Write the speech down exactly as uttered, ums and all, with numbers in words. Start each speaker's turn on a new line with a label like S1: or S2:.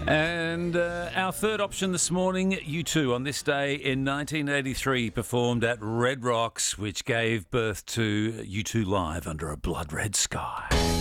S1: And uh, our third option this morning, U two, on this day in nineteen eighty-three, performed at Red Rocks, which gave birth to U two Live Under a Blood Red Sky.